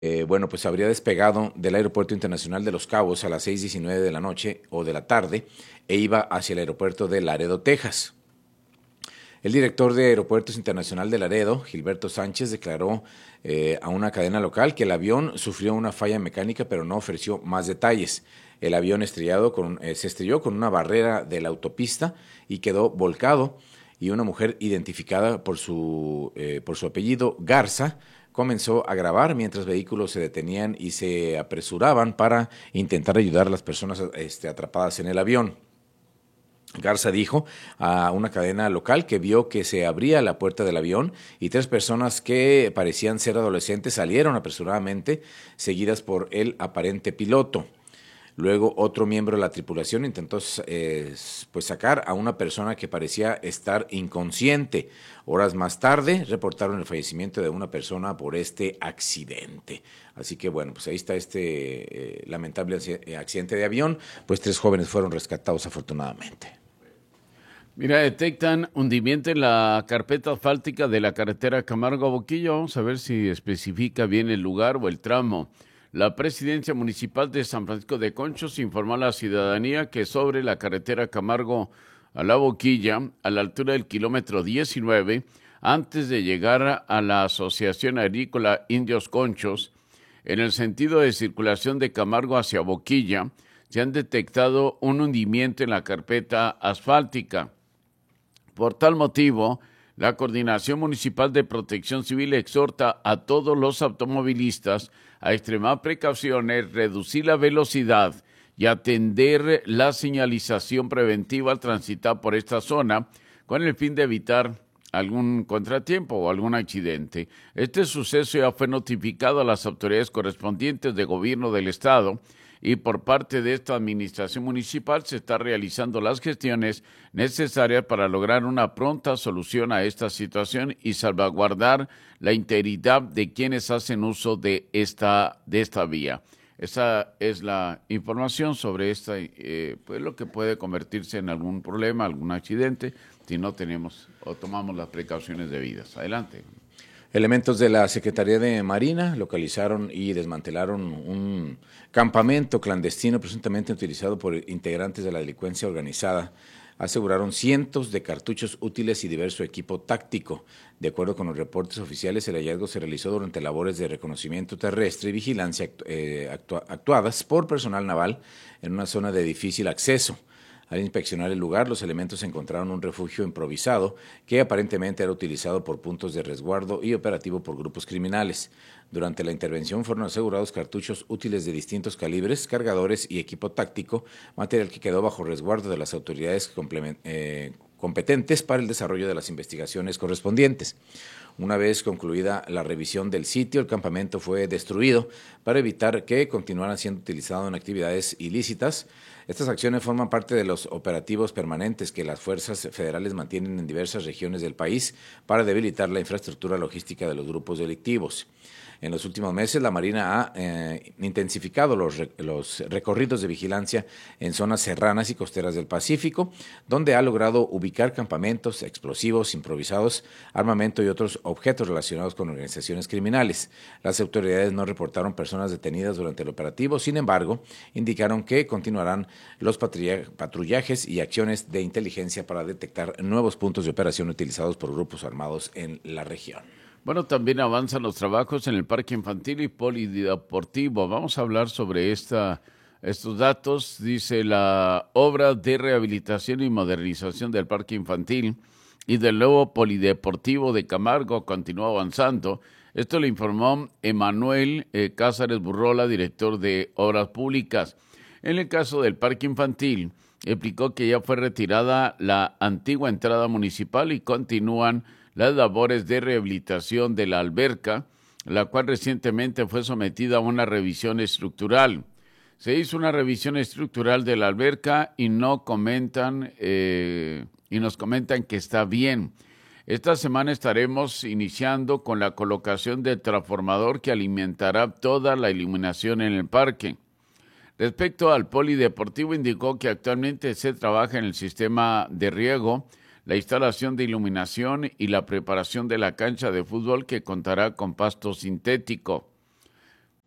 bueno, pues habría despegado del Aeropuerto Internacional de Los Cabos a las 6:19 de la noche o de la tarde e iba hacia el aeropuerto de Laredo, Texas. El director de Aeropuertos Internacional de Laredo, Gilberto Sánchez, declaró a una cadena local que el avión sufrió una falla mecánica, pero no ofreció más detalles. El avión se estrelló con una barrera de la autopista y quedó volcado, y una mujer identificada por su apellido Garza comenzó a grabar mientras vehículos se detenían y se apresuraban para intentar ayudar a las personas atrapadas en el avión. Garza dijo a una cadena local que vio que se abría la puerta del avión y 3 personas que parecían ser adolescentes salieron apresuradamente, seguidas por el aparente piloto. Luego otro miembro de la tripulación intentó pues sacar a una persona que parecía estar inconsciente. Horas más tarde reportaron el fallecimiento de una persona por este accidente. Así que bueno, pues ahí está este lamentable accidente de avión. Pues 3 jóvenes fueron rescatados afortunadamente. Mira, detectan hundimiento en la carpeta asfáltica de la carretera Camargo a Boquillo. Vamos a ver si especifica bien el lugar o el tramo. La Presidencia Municipal de San Francisco de Conchos informó a la ciudadanía que sobre la carretera Camargo a la Boquilla, a la altura del kilómetro 19, antes de llegar a la Asociación Agrícola Indios Conchos, en el sentido de circulación de Camargo hacia Boquilla, se han detectado un hundimiento en la carpeta asfáltica. Por tal motivo, la Coordinación Municipal de Protección Civil exhorta a todos los automovilistas a extremar precauciones, reducir la velocidad y atender la señalización preventiva al transitar por esta zona con el fin de evitar algún contratiempo o algún accidente. Este suceso ya fue notificado a las autoridades correspondientes de gobierno del estado y por parte de esta administración municipal se están realizando las gestiones necesarias para lograr una pronta solución a esta situación y salvaguardar la integridad de quienes hacen uso de esta vía. Esa es la información sobre pues lo que puede convertirse en algún problema, algún accidente, si no tenemos o tomamos las precauciones debidas. Adelante. Elementos de la Secretaría de Marina localizaron y desmantelaron un campamento clandestino presuntamente utilizado por integrantes de la delincuencia organizada. Aseguraron cientos de cartuchos útiles y diverso equipo táctico. De acuerdo con los reportes oficiales, el hallazgo se realizó durante labores de reconocimiento terrestre y vigilancia actuadas por personal naval en una zona de difícil acceso. Al inspeccionar el lugar, los elementos encontraron un refugio improvisado que aparentemente era utilizado por puntos de resguardo y operativo por grupos criminales. Durante la intervención fueron asegurados cartuchos útiles de distintos calibres, cargadores y equipo táctico, material que quedó bajo resguardo de las autoridades competentes para el desarrollo de las investigaciones correspondientes. Una vez concluida la revisión del sitio, el campamento fue destruido para evitar que continuara siendo utilizado en actividades ilícitas. Estas acciones forman parte de los operativos permanentes que las fuerzas federales mantienen en diversas regiones del país para debilitar la infraestructura logística de los grupos delictivos. En los últimos meses, la Marina ha intensificado los recorridos de vigilancia en zonas serranas y costeras del Pacífico, donde ha logrado ubicar campamentos, explosivos, improvisados, armamento y otros objetos relacionados con organizaciones criminales. Las autoridades no reportaron personas detenidas durante el operativo, sin embargo, indicaron que continuarán los patrullajes y acciones de inteligencia para detectar nuevos puntos de operación utilizados por grupos armados en la región. Bueno, también avanzan los trabajos en el Parque Infantil y Polideportivo. Vamos a hablar sobre estos datos. Dice la obra de rehabilitación y modernización del Parque Infantil y del nuevo Polideportivo de Camargo continúa avanzando. Esto lo informó Emanuel Cázares Burrola, director de Obras Públicas. En el caso del Parque Infantil, explicó que ya fue retirada la antigua entrada municipal y continúan las labores de rehabilitación de la alberca, la cual recientemente fue sometida a una revisión estructural. Se hizo una revisión estructural de la alberca y nos comentan que está bien. Esta semana estaremos iniciando con la colocación del transformador que alimentará toda la iluminación en el parque. Respecto al polideportivo, indicó que actualmente se trabaja en el sistema de riego, la instalación de iluminación y la preparación de la cancha de fútbol que contará con pasto sintético.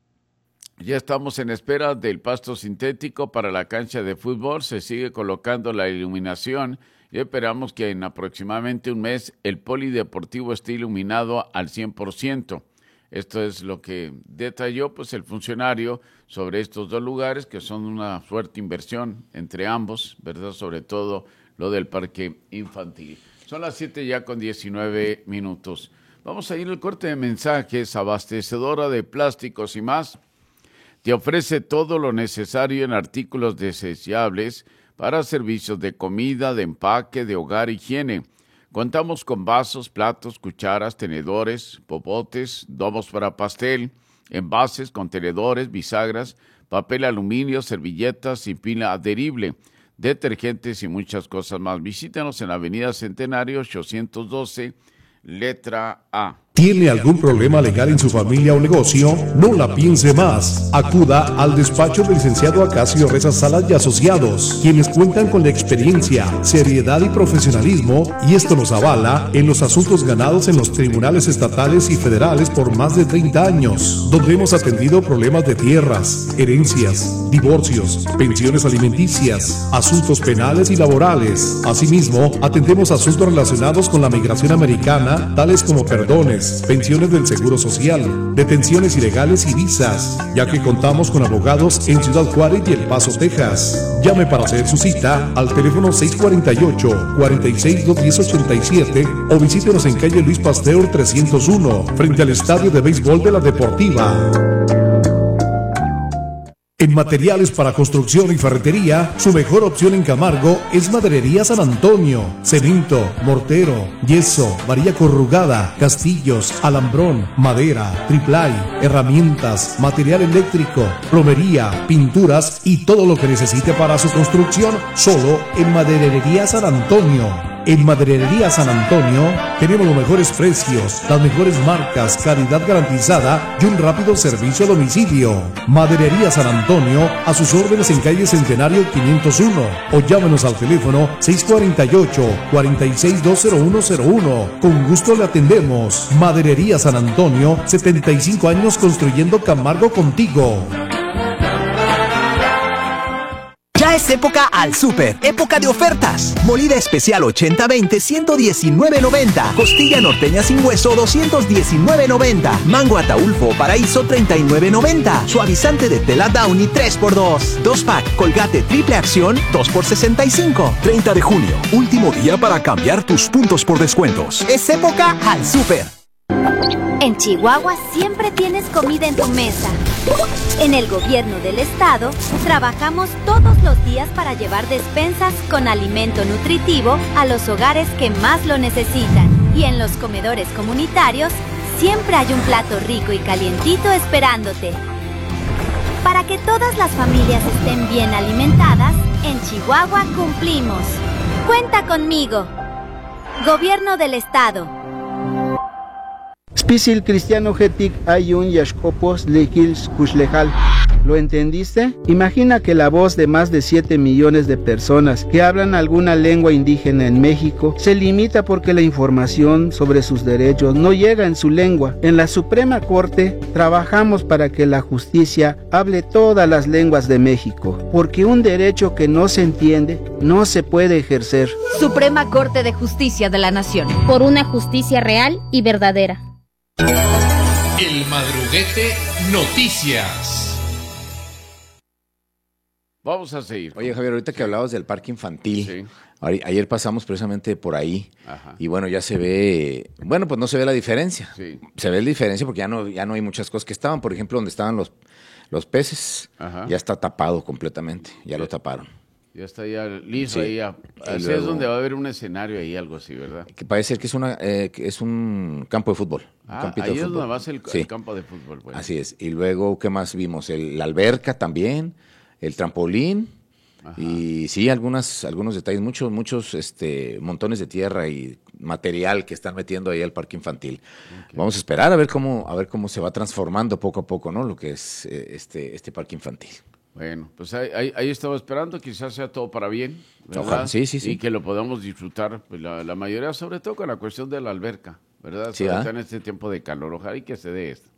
Ya estamos en espera del pasto sintético para la cancha de fútbol. Se sigue colocando la iluminación y esperamos que en aproximadamente un mes el polideportivo esté iluminado al 100%. Esto es lo que detalló pues el funcionario sobre estos dos lugares, que son una fuerte inversión entre ambos, ¿verdad? Sobre todo lo del parque infantil. Son las 7:19. Vamos a ir al corte de mensajes. Abastecedora de plásticos y más te ofrece todo lo necesario en artículos desechables para servicios de comida, de empaque, de hogar, higiene. Contamos con vasos, platos, cucharas, tenedores, popotes, domos para pastel, envases, contenedores, bisagras, papel aluminio, servilletas y pila adherible, detergentes y muchas cosas más. Visítanos en la Avenida Centenario 812, letra A. ¿Tiene algún problema legal en su familia o negocio? No la piense más. Acuda al despacho del licenciado Acacio Reza Salas y Asociados, quienes cuentan con la experiencia, seriedad y profesionalismo, y esto nos avala en los asuntos ganados en los tribunales estatales y federales por más de 30 años, donde hemos atendido problemas de tierras, herencias, divorcios, pensiones alimenticias, asuntos penales y laborales. Asimismo, atendemos asuntos relacionados con la migración americana, tales como perdones, pensiones del Seguro Social, detenciones ilegales y visas, ya que contamos con abogados en Ciudad Juárez y El Paso, Texas. Llame para hacer su cita al teléfono 648-46-210-87 o visítenos en calle Luis Pasteur 301, frente al Estadio de Béisbol de la Deportiva. En materiales para construcción y ferretería, su mejor opción en Camargo es Maderería San Antonio. Cemento, mortero, yeso, varilla corrugada, castillos, alambrón, madera, triplay, herramientas, material eléctrico, plomería, pinturas y todo lo que necesite para su construcción, solo en Maderería San Antonio. En Maderería San Antonio tenemos los mejores precios, las mejores marcas, calidad garantizada y un rápido servicio a domicilio. Maderería San Antonio, a sus órdenes en calle Centenario 501 o llámenos al teléfono 648-46-20101. Con gusto le atendemos. Maderería San Antonio, 75 años construyendo Camargo contigo. Ya es época al súper, época de ofertas. Molida especial 80-20, 119.90. Costilla norteña sin hueso, 219.90. Mango Ataulfo Paraíso, 39.90. Suavizante de tela Downy, 3x2. 2-pack Colgate Triple Acción, 2x65. 30 de junio, último día para cambiar tus puntos por descuentos. Es época al súper. En Chihuahua siempre tienes comida en tu mesa. En el gobierno del estado, trabajamos todos los días para llevar despensas con alimento nutritivo a los hogares que más lo necesitan. Y en los comedores comunitarios, siempre hay un plato rico y calientito esperándote. Para que todas las familias estén bien alimentadas, en Chihuahua cumplimos. Cuenta conmigo. Gobierno del estado. Spisil cristiano getik ayun yashkopos lekils kushlejal. ¿Lo entendiste? Imagina que la voz de más de 7 millones de personas que hablan alguna lengua indígena en México se limita porque la información sobre sus derechos no llega en su lengua. En la Suprema Corte trabajamos para que la justicia hable todas las lenguas de México, porque un derecho que no se entiende no se puede ejercer. Suprema Corte de Justicia de la Nación. Por una justicia real y verdadera. El Madruguete Noticias. Vamos a seguir. Oye, Javier, ahorita que hablabas del parque infantil, Sí. Ayer pasamos precisamente por ahí. Ajá. Y bueno, ya se ve, bueno, pues no se ve la diferencia. Sí. Se ve la diferencia porque ya no hay muchas cosas que estaban. Por ejemplo, donde estaban los peces, Ajá. ya está tapado completamente, ya lo taparon. Ya está ya liso Sí. ahí. Así luego- es donde va a haber un escenario ahí, algo así, ¿verdad? Que parece ser que es un campo de fútbol. Un campito Ahí de es fútbol. donde va a ser Sí. el campo de fútbol. Pues. Así es. Y luego, ¿qué más vimos? La alberca también, el trampolín. Ajá. Y sí, algunos detalles, muchos montones de tierra y material que están metiendo ahí al parque infantil. Okay. Vamos a esperar a ver cómo se va transformando poco a poco, ¿no? Lo que es este parque infantil. Bueno, pues ahí estaba esperando, quizás sea todo para bien, ¿verdad? Ojalá, sí. Y que lo podamos disfrutar, pues, la mayoría, sobre todo con la cuestión de la alberca, ¿verdad? Sí, Sobre ¿ah? todo en este tiempo de calor, ojalá y que se dé esto.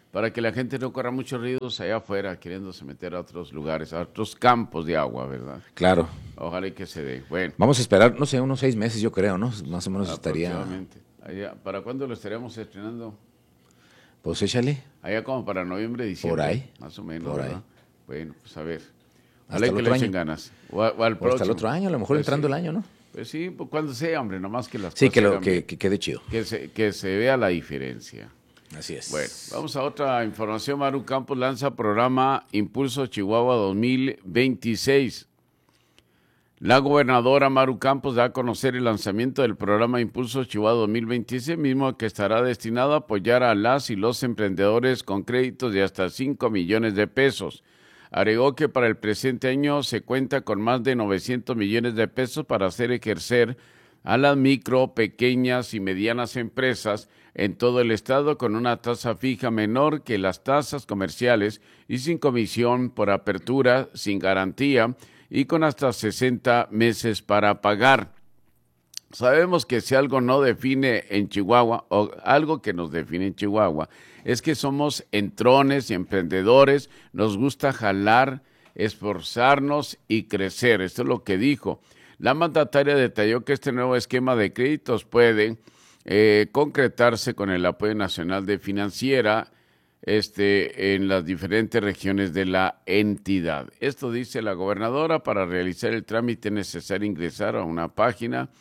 para que la gente no corra muchos ruidos allá afuera, queriéndose meter a otros lugares, a otros campos de agua, ¿verdad? Claro. Ojalá y que se dé. Bueno. Vamos a esperar, no sé, unos 6 meses, yo creo, ¿no? Más o menos estaría... Allá, ¿para cuándo lo estaríamos estrenando? Pues échale. Allá como para noviembre, diciembre. Por ahí. Más o menos, por ahí. ¿verdad? Bueno, pues a ver. Hasta el que otro le echen año. ganas. O al próximo. Hasta el otro año, a lo mejor Pues entrando sí. el año, ¿no? Pues sí, pues cuando sea, hombre, nomás que las Sí, cosas que, hagan bien. que quede chido. Que se vea la diferencia. Así es. Bueno, vamos a otra información. Maru Campos lanza programa Impulso Chihuahua 2026. La gobernadora Maru Campos da a conocer el lanzamiento del programa Impulso Chihuahua 2026, mismo que estará destinado a apoyar a las y los emprendedores con créditos de hasta 5 millones de pesos. Agregó que para el presente año se cuenta con más de 900 millones de pesos para hacer ejercer a las micro, pequeñas y medianas empresas en todo el estado con una tasa fija menor que las tasas comerciales y sin comisión por apertura, sin garantía y con hasta 60 meses para pagar. Sabemos que si algo no define en Chihuahua, o algo que nos define en Chihuahua, es que somos entrones y emprendedores, nos gusta jalar, esforzarnos y crecer. Esto es lo que dijo. La mandataria detalló que este nuevo esquema de créditos puede concretarse con el apoyo nacional de financiera en las diferentes regiones de la entidad. Esto dice la gobernadora. Para realizar el trámite es necesario ingresar a una página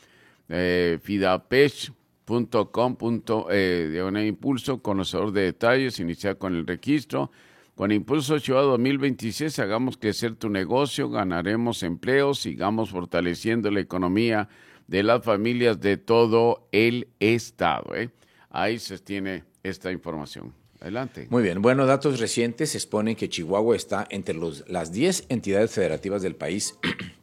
fidapech.com impulso, conocedor de detalles, iniciar con el registro. Con Impulso Chihuahua 2026 hagamos crecer tu negocio, ganaremos empleos, sigamos fortaleciendo la economía de las familias de todo el estado. Ahí se tiene esta información. Adelante. Muy bien. Bueno, datos recientes exponen que Chihuahua está entre las 10 entidades federativas del país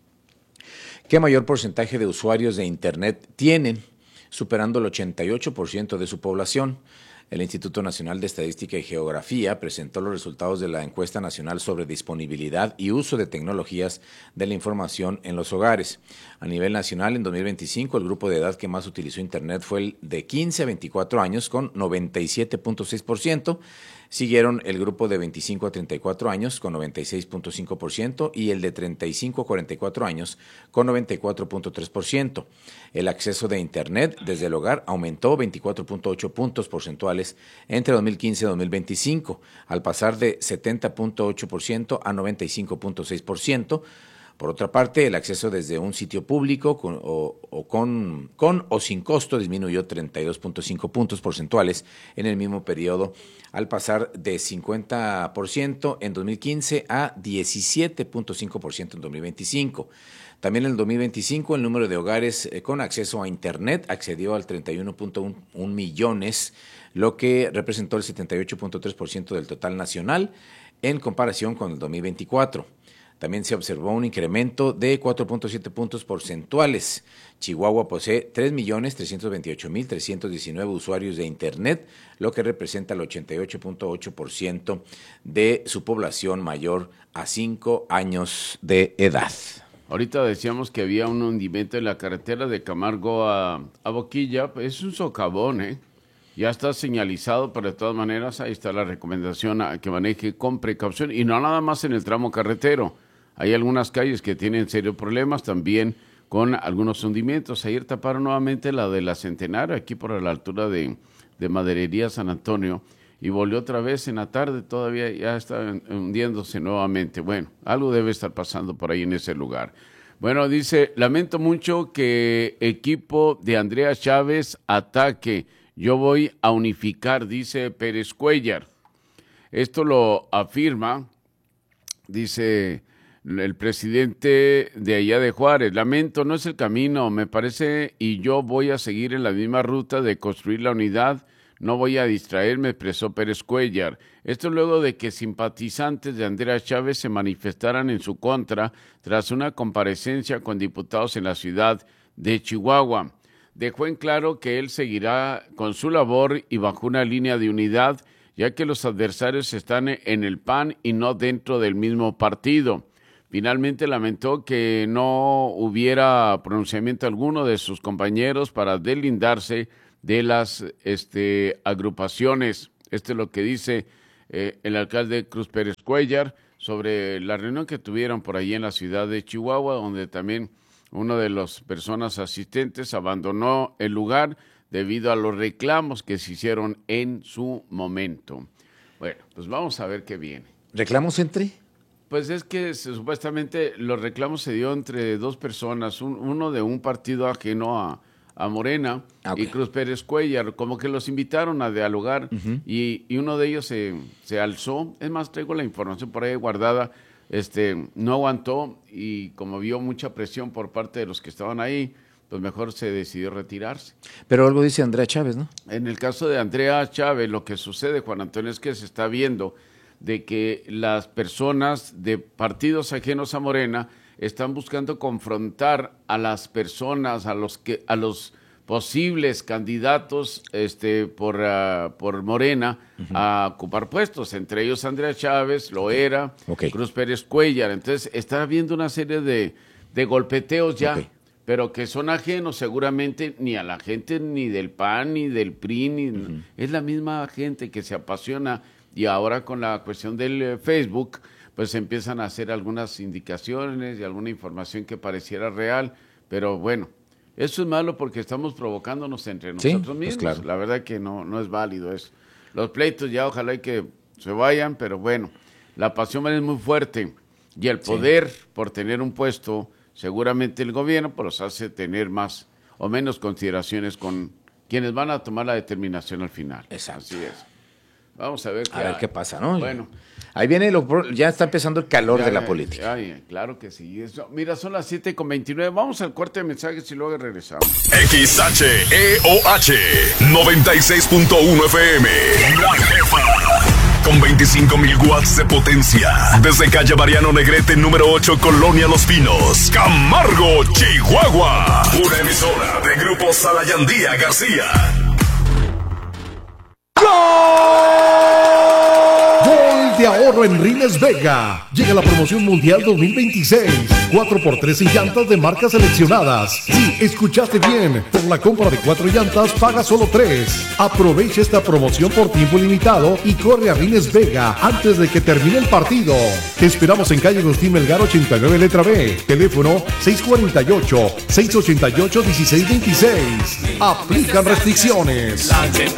que mayor porcentaje de usuarios de Internet tienen, superando el 88% de su población. El Instituto Nacional de Estadística y Geografía presentó los resultados de la encuesta nacional sobre disponibilidad y uso de tecnologías de la información en los hogares. A nivel nacional, en 2025, el grupo de edad que más utilizó Internet fue el de 15 a 24 años, con 97.6%. Siguieron el grupo de 25 a 34 años con 96.5% y el de 35 a 44 años con 94.3%. El acceso de Internet desde el hogar aumentó 24.8 puntos porcentuales entre 2015 y 2025, al pasar de 70.8% a 95.6%. Por otra parte, el acceso desde un sitio público con o sin costo disminuyó 32.5 puntos porcentuales en el mismo periodo, al pasar de 50% en 2015 a 17.5% en 2025. También en el 2025 el número de hogares con acceso a Internet accedió al 31.1 millones, lo que representó el 78.3% del total nacional en comparación con el 2024. También se observó un incremento de 4.7 puntos porcentuales. Chihuahua posee 3.328.319 usuarios de Internet, lo que representa el 88.8% de su población mayor a 5 años de edad. Ahorita decíamos que había un hundimiento en la carretera de Camargo a Boquilla. Es un socavón, Ya está señalizado, pero de todas maneras ahí está la recomendación a que maneje con precaución y no nada más en el tramo carretero. Hay algunas calles que tienen serios problemas también con algunos hundimientos. Ayer taparon nuevamente la de la Centenario, aquí por la altura de Maderería San Antonio, y volvió otra vez en la tarde, todavía ya está hundiéndose nuevamente. Bueno, algo debe estar pasando por ahí en ese lugar. Bueno, dice, lamento mucho que equipo de Andrea Chávez ataque. Yo voy a unificar, dice Pérez Cuellar. Esto lo afirma, dice el presidente de allá de Juárez. Lamento, no es el camino, me parece, y yo voy a seguir en la misma ruta de construir la unidad. No voy a distraerme, expresó Pérez Cuellar. Esto luego de que simpatizantes de Andrea Chávez se manifestaran en su contra tras una comparecencia con diputados en la ciudad de Chihuahua. Dejó en claro que él seguirá con su labor y bajo una línea de unidad, ya que los adversarios están en el PAN y no dentro del mismo partido. Finalmente lamentó que no hubiera pronunciamiento alguno de sus compañeros para deslindarse de las agrupaciones. Esto es lo que dice el alcalde Cruz Pérez Cuellar sobre la reunión que tuvieron por ahí en la ciudad de Chihuahua, donde también una de las personas asistentes abandonó el lugar debido a los reclamos que se hicieron en su momento. Bueno, pues vamos a ver qué viene. ¿Reclamos entre? Pues es que supuestamente los reclamos se dio entre dos personas, uno de un partido ajeno a Morena y Cruz Pérez Cuellar, como que los invitaron a dialogar y uno de ellos se alzó. Es más, traigo la información por ahí guardada, no aguantó y como vio mucha presión por parte de los que estaban ahí, pues mejor se decidió retirarse. Pero algo dice Andrea Chávez, ¿no? En el caso de Andrea Chávez, lo que sucede, Juan Antonio, es que se está viendo de que las personas de partidos ajenos a Morena están buscando confrontar a las personas, a los posibles candidatos por Morena a ocupar puestos, entre ellos Andrea Chávez, Loera, Cruz Pérez Cuellar. Entonces está habiendo una serie de golpeteos ya, pero que son ajenos seguramente ni a la gente ni del PAN ni del PRI, es la misma gente que se apasiona. Y ahora con la cuestión del Facebook, pues empiezan a hacer algunas indicaciones y alguna información que pareciera real, pero bueno, eso es malo porque estamos provocándonos entre nosotros mismos. Pues claro. La verdad que no es válido eso. Los pleitos ya ojalá y que se vayan, pero bueno, la pasión es muy fuerte y el poder por tener un puesto, seguramente el gobierno pues los hace tener más o menos consideraciones con quienes van a tomar la determinación al final. Exacto. Así es. Vamos a ver qué pasa, ¿no? Bueno. Ahí viene, ya está empezando el calor de la política. Claro que sí. Mira, son las 7:29. Vamos al corte de mensajes y luego regresamos. XHEOH 96.1 FM. La Jefa. Con 25,000 watts de potencia. Desde calle Mariano Negrete, número 8, Colonia Los Pinos. Camargo, Chihuahua. Una emisora de Grupo Salayandía García. ¡Gol de ahorro en Rines Vega! Llega la promoción mundial 2026. 4x3 en llantas de marcas seleccionadas. Sí, escuchaste bien. Por la compra de 4 llantas, paga solo 3. Aprovecha esta promoción por tiempo limitado y corre a Rines Vega antes de que termine el partido. Te esperamos en calle Agustín Melgar 89, letra B. Teléfono 648-688-1626. Aplican restricciones.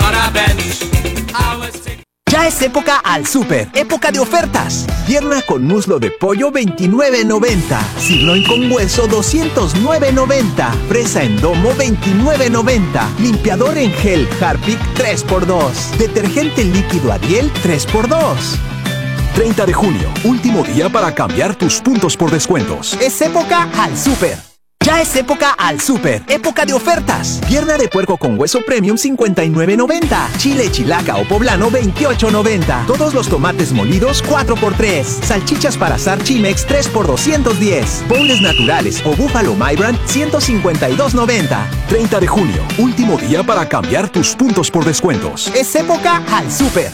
Ya es época al súper, época de ofertas. Pierna con muslo de pollo $29.90. Sirloin con hueso $209.90. Fresa en domo $29.90. Limpiador en gel Harpic 3x2. Detergente líquido Ariel 3x2. 30 de junio, último día para cambiar tus puntos por descuentos. Es época al súper. Ya es época al súper, época de ofertas. Pierna de puerco con hueso premium $59.90. Chile chilaca o poblano $28.90. Todos los tomates molidos 4x3. Salchichas para asar Chimex 3x210. Boneless naturales o búfalo My Brand $152.90. 30 de junio, último día para cambiar tus puntos por descuentos. Es época al súper.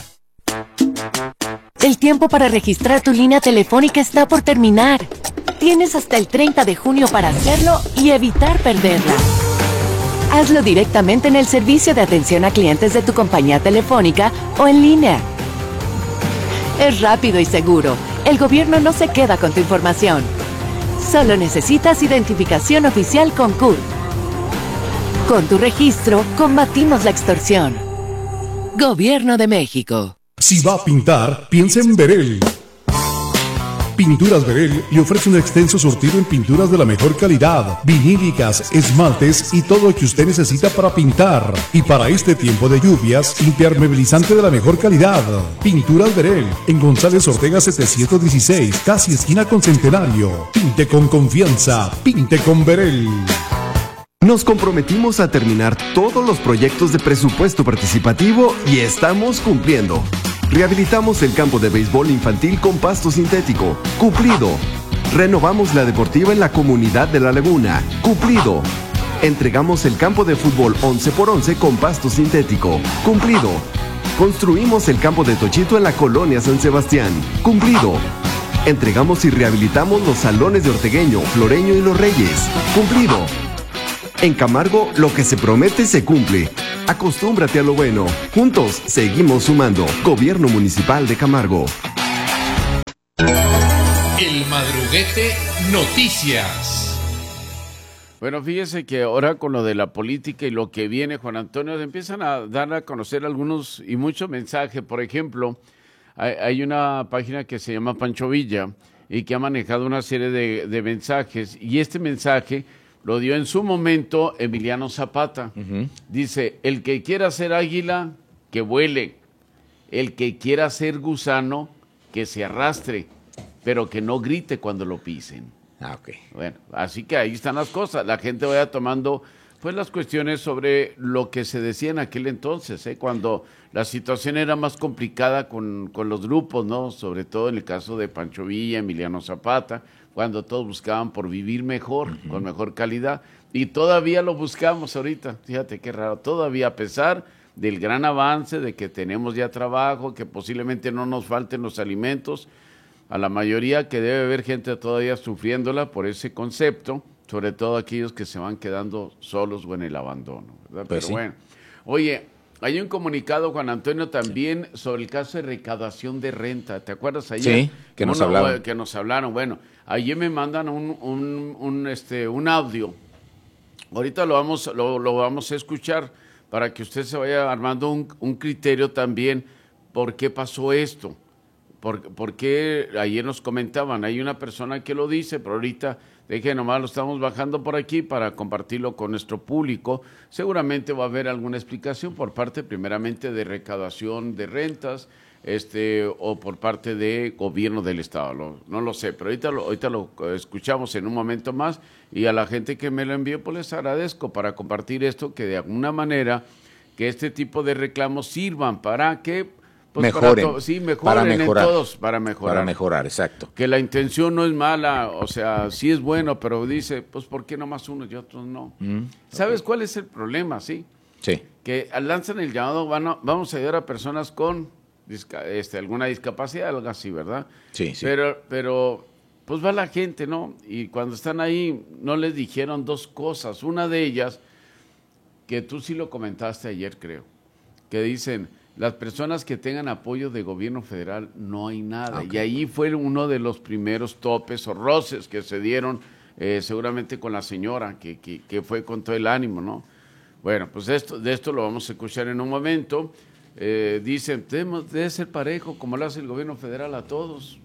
El tiempo para registrar tu línea telefónica está por terminar. Tienes hasta el 30 de junio para hacerlo y evitar perderla. Hazlo directamente en el servicio de atención a clientes de tu compañía telefónica o en línea. Es rápido y seguro. El gobierno no se queda con tu información. Solo necesitas identificación oficial con CURP. Con tu registro, combatimos la extorsión. Gobierno de México. Si va a pintar, piensa en Berel. Pinturas Berel le ofrece un extenso surtido en pinturas de la mejor calidad, vinílicas, esmaltes y todo lo que usted necesita para pintar. Y para este tiempo de lluvias, impermeabilizante de la mejor calidad. Pinturas Berel, en González Ortega 716, casi esquina con Centenario. Pinte con confianza, pinte con Berel. Nos comprometimos a terminar todos los proyectos de presupuesto participativo y estamos cumpliendo. Rehabilitamos el campo de béisbol infantil con pasto sintético. Cumplido. Renovamos la deportiva en la comunidad de La Laguna. Cumplido. Entregamos el campo de fútbol 11x11 con pasto sintético. Cumplido. Construimos el campo de Tochito en la colonia San Sebastián. Cumplido. Entregamos y rehabilitamos los salones de Ortegueño, Floreño y Los Reyes. Cumplido. En Camargo, lo que se promete se cumple. Acostúmbrate a lo bueno. Juntos, seguimos sumando. Gobierno Municipal de Camargo. El Madruguete Noticias. Bueno, fíjese que ahora con lo de la política y lo que viene, Juan Antonio, empiezan a dar a conocer algunos y muchos mensajes. Por ejemplo, hay una página que se llama Pancho Villa y que ha manejado una serie de mensajes, y este mensaje lo dio en su momento Emiliano Zapata. Dice: el que quiera ser águila, que vuele; el que quiera ser gusano, que se arrastre, pero que no grite cuando lo pisen. Bueno, así que ahí están las cosas. La gente vaya tomando pues las cuestiones sobre lo que se decía en aquel entonces, cuando la situación era más complicada con los grupos, ¿no? Sobre todo en el caso de Pancho Villa, Emiliano Zapata, cuando todos buscaban por vivir mejor, con mejor calidad, y todavía lo buscamos ahorita. Fíjate qué raro, todavía, a pesar del gran avance, de que tenemos ya trabajo, que posiblemente no nos falten los alimentos, a la mayoría que debe haber gente todavía sufriéndola por ese concepto, sobre todo aquellos que se van quedando solos o en el abandono, ¿verdad? Pues Pero sí. bueno, oye, hay un comunicado, Juan Antonio, también sobre el caso de recaudación de renta. ¿Te acuerdas ayer? Sí, que nos hablaban. Que nos hablaron. Bueno, ayer me mandan un audio. Ahorita lo vamos a escuchar para que usted se vaya armando un criterio también por qué pasó esto. Porque ayer nos comentaban, hay una persona que lo dice, pero ahorita deje nomás lo estamos bajando por aquí para compartirlo con nuestro público. Seguramente va a haber alguna explicación por parte primeramente de recaudación de rentas, o por parte de gobierno del estado, no lo sé, pero ahorita lo escuchamos en un momento más, y a la gente que me lo envió pues les agradezco para compartir esto, que de alguna manera que este tipo de reclamos sirvan para que pues mejoren, mejoren para mejorar, en todos, para mejorar. Para mejorar, exacto. Que la intención no es mala, o sea, sí es bueno, pero dice, pues ¿por qué nomás unos y otros no? ¿Sabes cuál es el problema, sí? Sí. Que lanzan el llamado, vamos a ayudar a personas con alguna discapacidad, algo así, ¿verdad? Sí, sí. Pero pues va la gente, ¿no? Y cuando están ahí, no les dijeron dos cosas. Una de ellas, que tú sí lo comentaste ayer, creo, que dicen: las personas que tengan apoyo de gobierno federal, no hay nada. Y ahí fue uno de los primeros topes o roces que se dieron, seguramente con la señora, que fue con todo el ánimo, ¿no? Bueno, pues de esto lo vamos a escuchar en un momento. Dicen, debe ser parejo, como lo hace el gobierno federal a todos,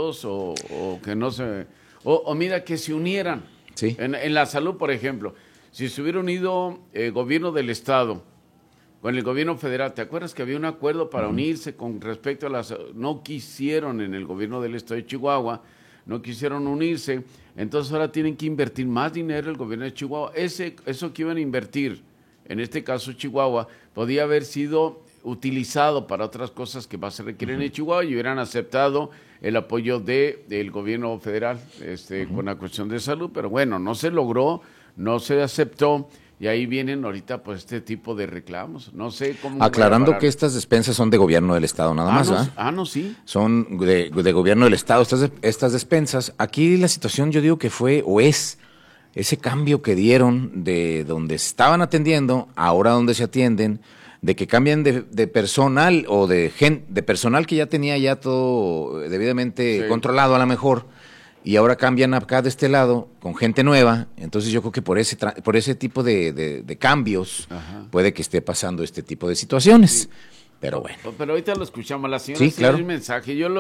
o que no se... O mira, que se unieran. Sí. En la salud, por ejemplo, si se hubiera unido el gobierno del estado con el gobierno federal, ¿te acuerdas que había un acuerdo para unirse con respecto a las... No quisieron en el gobierno del estado de Chihuahua, no quisieron unirse, entonces ahora tienen que invertir más dinero el gobierno de Chihuahua. Eso que iban a invertir, en este caso Chihuahua, podía haber sido utilizado para otras cosas que más se requieren en Chihuahua, y hubieran aceptado el apoyo del gobierno federal con la cuestión de salud, pero bueno, no se logró, no se aceptó. Y ahí vienen ahorita pues este tipo de reclamos. No sé cómo... Aclarando que estas despensas son de gobierno del estado nada más, ¿verdad? No, sí. Son de gobierno del estado estas despensas. Aquí la situación, yo digo que fue o es ese cambio que dieron de donde estaban atendiendo, ahora donde se atienden, de que cambian de personal o de personal que ya tenía ya todo debidamente controlado a lo mejor, y ahora cambian acá de este lado con gente nueva. Entonces yo creo que por ese tipo de cambios puede que esté pasando este tipo de situaciones. Sí. Pero bueno. Pero ahorita lo escuchamos. La señora claro. El mensaje. Yo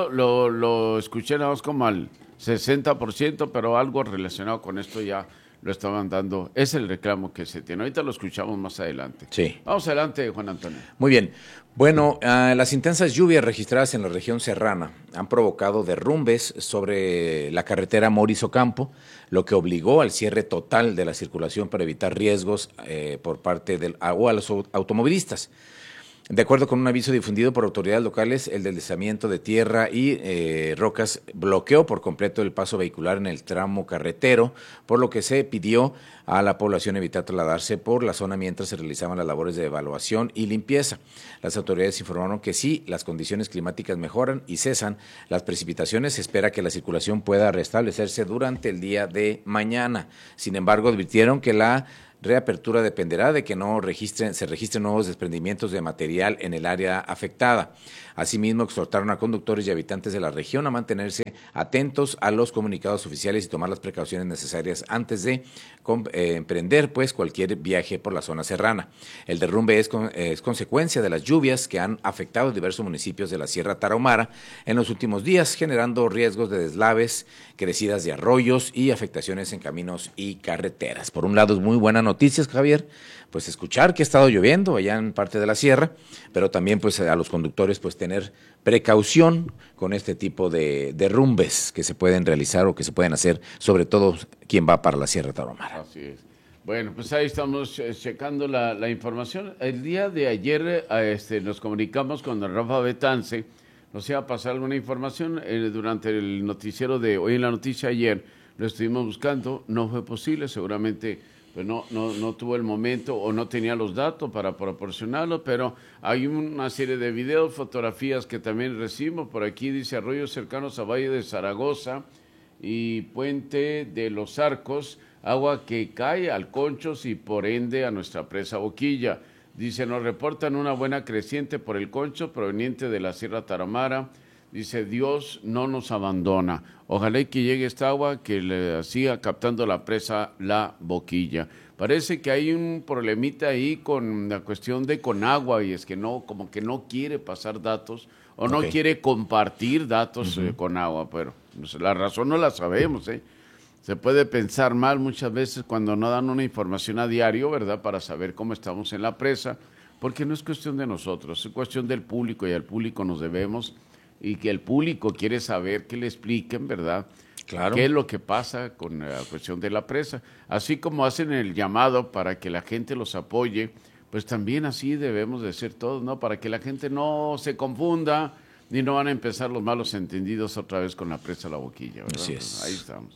lo escuché nada más como al 60%, pero algo relacionado con esto ya lo estaban dando. Es el reclamo que se tiene. Ahorita lo escuchamos más adelante. Sí. Vamos adelante, Juan Antonio. Muy bien. Bueno, las intensas lluvias registradas en la región serrana han provocado derrumbes sobre la carretera Moris-Ocampo, lo que obligó al cierre total de la circulación para evitar riesgos por parte a los automovilistas. De acuerdo con un aviso difundido por autoridades locales, el deslizamiento de tierra y rocas bloqueó por completo el paso vehicular en el tramo carretero, por lo que se pidió a la población evitar trasladarse por la zona mientras se realizaban las labores de evaluación y limpieza. Las autoridades informaron que si las condiciones climáticas mejoran y cesan las precipitaciones, se espera que la circulación pueda restablecerse durante el día de mañana. Sin embargo, advirtieron que la reapertura dependerá de que se registren nuevos desprendimientos de material en el área afectada. Asimismo, exhortaron a conductores y habitantes de la región a mantenerse atentos a los comunicados oficiales y tomar las precauciones necesarias antes de emprender cualquier viaje por la zona serrana. El derrumbe es consecuencia de las lluvias que han afectado diversos municipios de la Sierra Tarahumara en los últimos días, generando riesgos de deslaves, crecidas de arroyos y afectaciones en caminos y carreteras. Por un lado, es muy buena noticia, Javier, pues escuchar que ha estado lloviendo allá en parte de la sierra, pero también pues a los conductores pues tener precaución con este tipo de derrumbes que se pueden realizar o que se pueden hacer, sobre todo quien va para la Sierra Tarahumara. Así es. Bueno, pues ahí estamos checando la información. El día de ayer nos comunicamos con Rafa Betance, nos iba a pasar alguna información durante el noticiero de hoy en la noticia ayer, lo estuvimos buscando, no fue posible, seguramente pues no tuvo el momento o no tenía los datos para proporcionarlo, pero hay una serie de videos, fotografías que también recibimos por aquí, dice arroyos cercanos a Valle de Zaragoza y Puente de los Arcos, agua que cae al Conchos y por ende a nuestra presa Boquilla. Dice, nos reportan una buena creciente por el Concho proveniente de la Sierra Tarahumara. Dice, Dios no nos abandona. Ojalá que llegue esta agua que le siga captando la presa La Boquilla. Parece que hay un problemita ahí con la cuestión de Conagua y es que no, como que no quiere pasar datos o no quiere compartir datos con agua, pero la razón no la sabemos, Se puede pensar mal muchas veces cuando no dan una información a diario, ¿verdad? Para saber cómo estamos en la presa, porque no es cuestión de nosotros, es cuestión del público y al público nos debemos y que el público quiere saber que le expliquen, ¿verdad? Claro. ¿Qué es lo que pasa con la cuestión de la presa? Así como hacen el llamado para que la gente los apoye, pues también así debemos de ser todos, ¿no? Para que la gente no se confunda ni no van a empezar los malos entendidos otra vez con la presa La Boquilla, ¿verdad? Así es. Ahí estamos.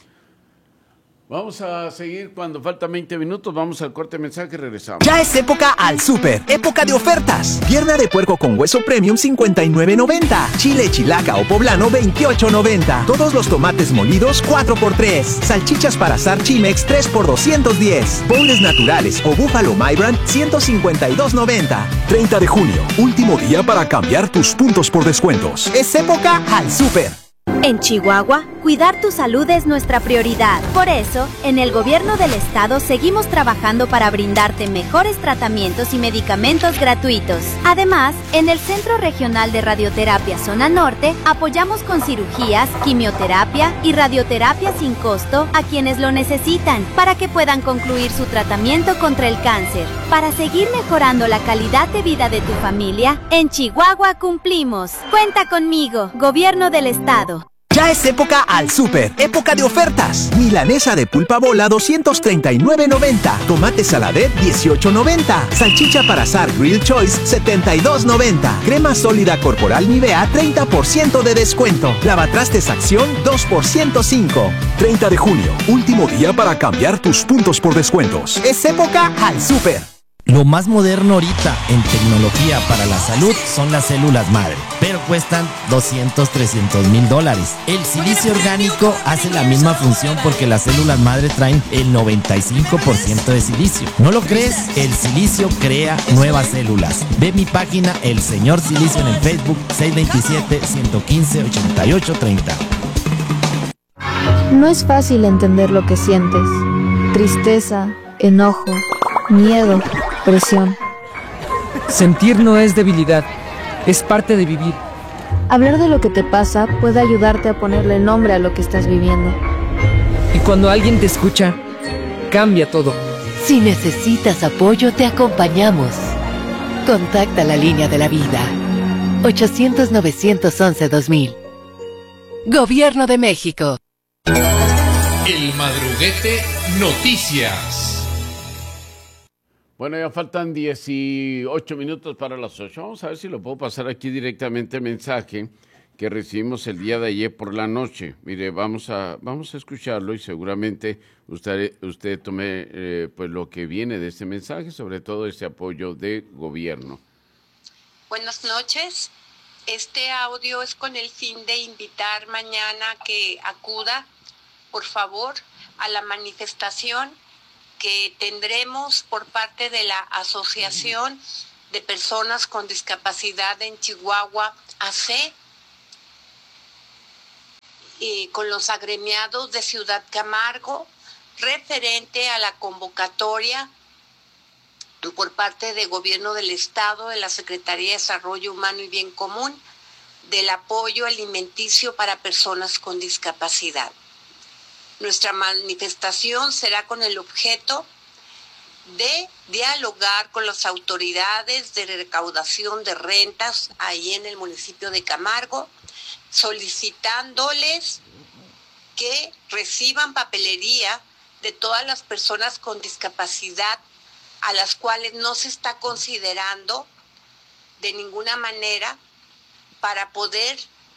Vamos a seguir cuando faltan 20 minutos, vamos al corte de mensaje y regresamos. Ya es época al súper, época de ofertas. Pierna de puerco con hueso premium 59.90. Chile chilaca o poblano 28.90. Todos los tomates molidos 4x3. Salchichas para asar Chimex 3x210. Bowls naturales o búfalo My Brand 152.90. 30 de junio, último día para cambiar tus puntos por descuentos. Es época al súper. En Chihuahua, cuidar tu salud es nuestra prioridad. Por eso, en el gobierno del estado seguimos trabajando para brindarte mejores tratamientos y medicamentos gratuitos. Además, en el Centro Regional de Radioterapia Zona Norte, apoyamos con cirugías, quimioterapia y radioterapia sin costo a quienes lo necesitan para que puedan concluir su tratamiento contra el cáncer. Para seguir mejorando la calidad de vida de tu familia, en Chihuahua cumplimos. Cuenta conmigo, Gobierno del Estado. Ya es época al súper, época de ofertas. Milanesa de pulpa bola 239.90. Tomate saladet 18.90. Salchicha para asar Grill Choice 72.90. Crema sólida corporal Nivea 30% de descuento. Lavatrastes Acción 2x105. 30 de junio, último día para cambiar tus puntos por descuentos. Es época al súper. Lo más moderno ahorita en tecnología para la salud son las células madre, pero cuestan $200,000-$300,000. El silicio orgánico hace la misma función porque las células madre traen el 95% de silicio. ¿No lo crees? El silicio crea nuevas células. Ve mi página El Señor Silicio en el Facebook 627-115-8830. No es fácil entender lo que sientes. Tristeza, enojo, miedo, presión. Sentir no es debilidad, es parte de vivir. Hablar de lo que te pasa puede ayudarte a ponerle nombre a lo que estás viviendo. Y cuando alguien te escucha, cambia todo. Si necesitas apoyo, te acompañamos. Contacta la línea de la vida. 800-911-2000. Gobierno de México. El Madruguete Noticias. Bueno, ya faltan 18 minutos para las 8. Vamos a ver si lo puedo pasar aquí directamente el mensaje que recibimos el día de ayer por la noche. Mire, vamos a escucharlo y seguramente usted tome pues lo que viene de este mensaje, sobre todo este apoyo de gobierno. Buenas noches. Este audio es con el fin de invitar mañana que acuda, por favor, a la manifestación que tendremos por parte de la Asociación de Personas con Discapacidad en Chihuahua, AC, y con los agremiados de Ciudad Camargo, referente a la convocatoria por parte del Gobierno del Estado, de la Secretaría de Desarrollo Humano y Bien Común, del apoyo alimenticio para personas con discapacidad. Nuestra manifestación será con el objeto de dialogar con las autoridades de recaudación de rentas ahí en el municipio de Camargo, solicitándoles que reciban papelería de todas las personas con discapacidad a las cuales no se está considerando de ninguna manera para poder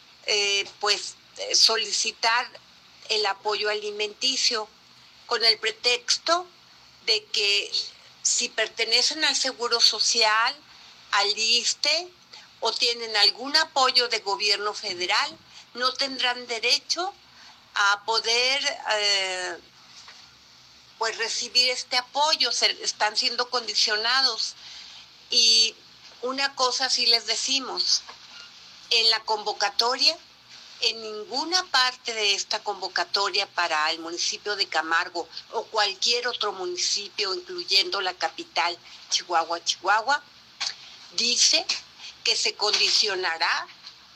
solicitar el apoyo alimenticio, con el pretexto de que si pertenecen al Seguro Social, al ISSSTE o tienen algún apoyo de gobierno federal, no tendrán derecho a poder recibir este apoyo, están siendo condicionados. Y una cosa sí les decimos, en la convocatoria, en ninguna parte de esta convocatoria para el municipio de Camargo o cualquier otro municipio, incluyendo la capital, Chihuahua, dice que se condicionará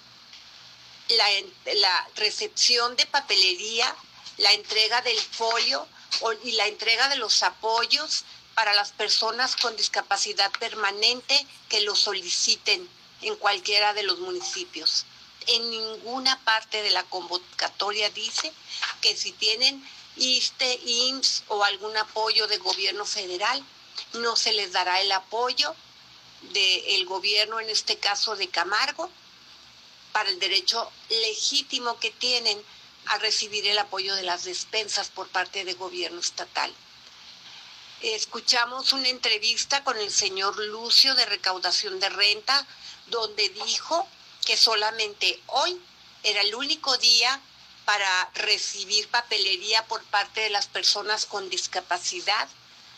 la recepción de papelería, la entrega del folio y la entrega de los apoyos para las personas con discapacidad permanente que lo soliciten en cualquiera de los municipios. En ninguna parte de la convocatoria dice que si tienen ISSSTE, IMSS o algún apoyo de gobierno federal, no se les dará el apoyo del gobierno, en este caso de Camargo, para el derecho legítimo que tienen a recibir el apoyo de las despensas por parte del gobierno estatal. Escuchamos una entrevista con el señor Lucio de Recaudación de Renta, donde dijo que solamente hoy era el único día para recibir papelería por parte de las personas con discapacidad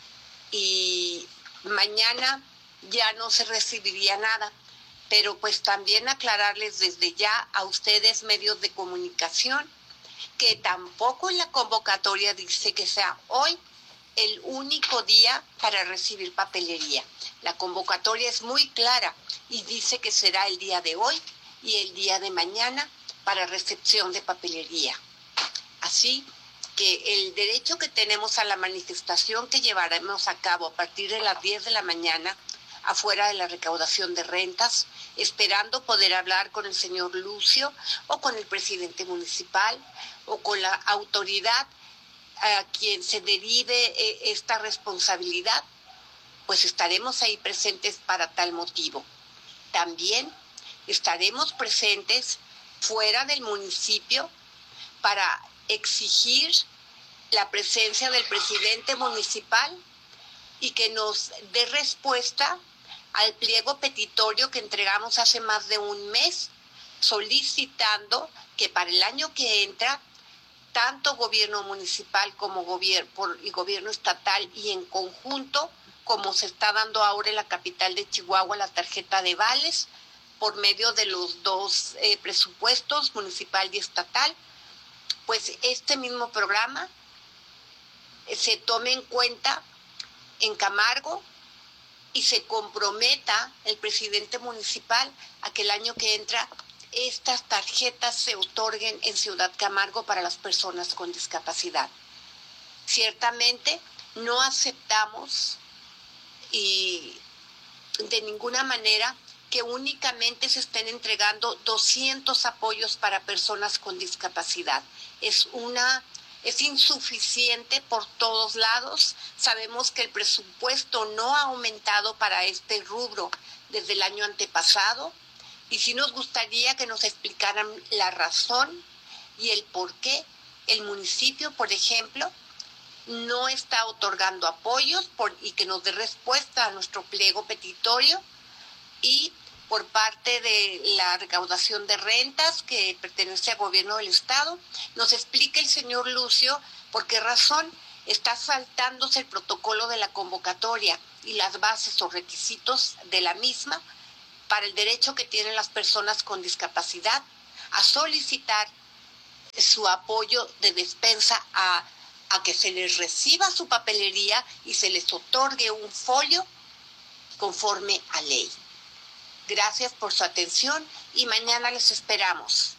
y mañana ya no se recibiría nada. Pero pues también aclararles desde ya a ustedes, medios de comunicación, que tampoco en la convocatoria dice que sea hoy el único día para recibir papelería. La convocatoria es muy clara y dice que será el día de hoy y el día de mañana para recepción de papelería. Así que el derecho que tenemos a la manifestación que llevaremos a cabo a partir de las 10 de la mañana afuera de la recaudación de rentas, esperando poder hablar con el señor Lucio o con el presidente municipal o con la autoridad a quien se derive esta responsabilidad, pues estaremos ahí presentes para tal motivo. También estaremos presentes fuera del municipio para exigir la presencia del presidente municipal y que nos dé respuesta al pliego petitorio que entregamos hace más de un mes, solicitando que para el año que entra, tanto gobierno municipal como gobierno estatal y en conjunto, como se está dando ahora en la capital de Chihuahua, la tarjeta de vales, por medio de los dos presupuestos, municipal y estatal, pues este mismo programa se tome en cuenta en Camargo y se comprometa el presidente municipal a que el año que entra estas tarjetas se otorguen en Ciudad Camargo para las personas con discapacidad. Ciertamente no aceptamos y de ninguna manera que únicamente se estén entregando 200 apoyos para personas con discapacidad. Es insuficiente por todos lados. Sabemos que el presupuesto no ha aumentado para este rubro desde el año antepasado y sí nos gustaría que nos explicaran la razón y el por qué el municipio, por ejemplo, no está otorgando apoyos y que nos dé respuesta a nuestro pliego petitorio, y por parte de la recaudación de rentas que pertenece al gobierno del estado, nos explique el señor Lucio por qué razón está saltándose el protocolo de la convocatoria y las bases o requisitos de la misma para el derecho que tienen las personas con discapacidad a solicitar su apoyo de despensa a que se les reciba su papelería y se les otorgue un folio conforme a ley. Gracias por su atención y mañana les esperamos.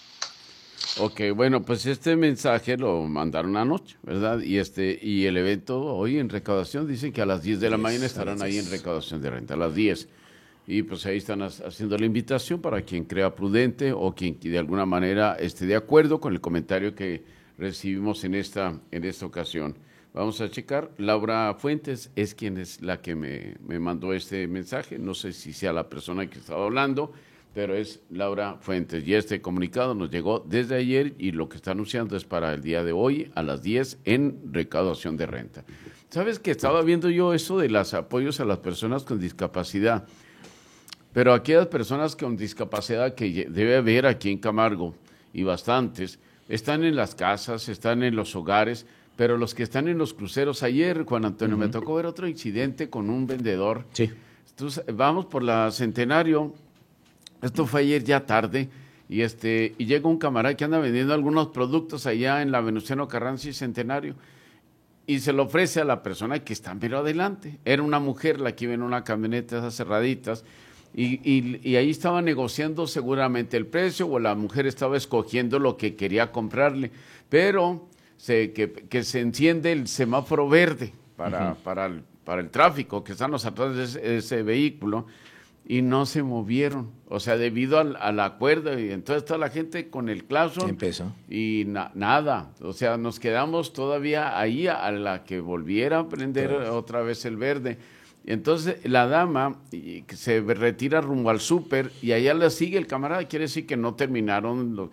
Ok, bueno, pues este mensaje lo mandaron anoche, ¿verdad? Y el evento hoy en recaudación, dicen que a las 10 de la mañana estarán ahí en recaudación de renta, a las 10. Y pues ahí están haciendo la invitación para quien crea prudente o quien de alguna manera esté de acuerdo con el comentario que recibimos en esta ocasión. Vamos a checar. Laura Fuentes es quien es la que me mandó este mensaje. No sé si sea la persona que estaba hablando, pero es Laura Fuentes. Y este comunicado nos llegó desde ayer y lo que está anunciando es para el día de hoy a las 10 en recaudación de renta. ¿Sabes que estaba viendo yo eso de los apoyos a las personas con discapacidad? Pero aquellas personas con discapacidad que debe haber aquí en Camargo, y bastantes, están en las casas, están en los hogares, pero los que están en los cruceros, ayer, Juan Antonio, me tocó ver otro incidente con un vendedor. Sí. Entonces, vamos por la Centenario, esto fue ayer ya tarde, y llega un camarada que anda vendiendo algunos productos allá en la Venustiano Carranza y Centenario, y se lo ofrece a la persona que está pero adelante. Era una mujer la que iba en una camioneta, esas cerraditas, y ahí estaba negociando seguramente el precio, o la mujer estaba escogiendo lo que quería comprarle, pero que se enciende el semáforo verde para el tráfico, que están los atrás de ese vehículo, y no se movieron, o sea, debido al acuerdo, y entonces toda la gente con el claxon empezó. Y nada, o sea, nos quedamos todavía ahí a la que volviera a prender otra vez el verde. Entonces la dama se retira rumbo al súper y allá le sigue el camarada, quiere decir que no terminaron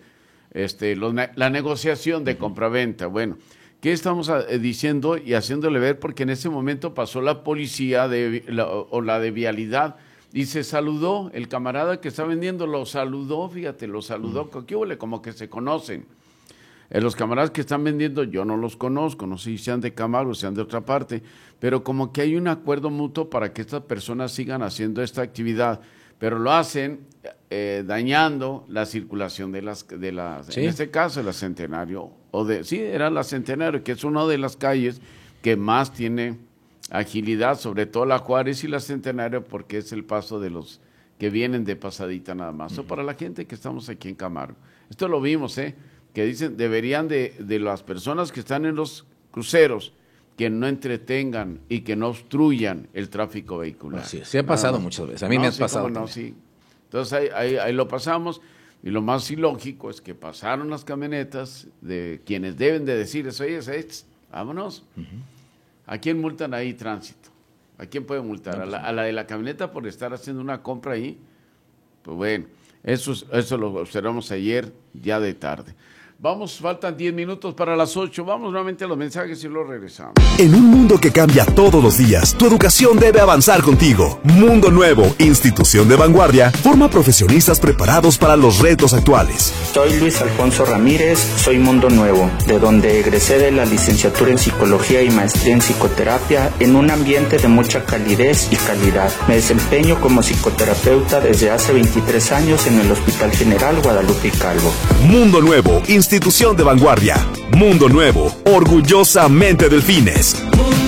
la negociación de compraventa. Bueno, ¿qué estamos diciendo y haciéndole ver? Porque en ese momento pasó la policía o la de vialidad y se saludó, el camarada que está vendiendo lo saludó, fíjate, ¿qué huele? Como que se conocen. Los camaradas que están vendiendo, yo no los conozco, no sé si sean de Camargo o sean de otra parte, pero como que hay un acuerdo mutuo para que estas personas sigan haciendo esta actividad, pero lo hacen dañando la circulación de las ¿sí? En este caso, la Centenario, era la Centenario, que es una de las calles que más tiene agilidad, sobre todo la Juárez y la Centenario, porque es el paso de los que vienen de pasadita nada más. O para la gente que estamos aquí en Camargo. Esto lo vimos, que dicen deberían de las personas que están en los cruceros que no entretengan y que no obstruyan el tráfico vehicular. Así es. Se ha pasado muchas veces, a mí me ha pasado. Sí. Entonces ahí lo pasamos y lo más ilógico es que pasaron las camionetas de quienes deben de decir eso, vámonos. ¿A quién multan ahí tránsito? ¿A quién puede multar? No, a la de la camioneta por estar haciendo una compra ahí. Pues bueno, eso lo observamos ayer ya de tarde. Faltan 10 minutos para las 8. Vamos nuevamente a los mensajes y luego regresamos. En un mundo que cambia todos los días, tu educación debe avanzar contigo. Mundo Nuevo, institución de vanguardia, forma profesionistas preparados para los retos actuales. Soy Luis Alfonso Ramírez, soy Mundo Nuevo, de donde egresé de la licenciatura en Psicología y maestría en Psicoterapia en un ambiente de mucha calidez y calidad. Me desempeño como psicoterapeuta desde hace 23 años en el Hospital General Guadalupe y Calvo. Mundo Nuevo, institución de vanguardia. Mundo Nuevo, orgullosamente delfines.